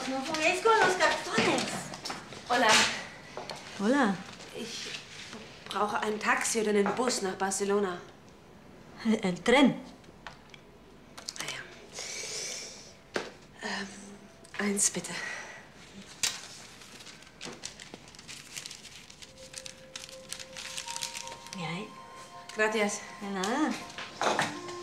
No juguéis con los cartones. Hola. Hola. Ich brauche ein Taxi oder einen Bus nach Barcelona. El tren. Ah ja. Eins bitte. ¿Qué hay? Gracias. De nada.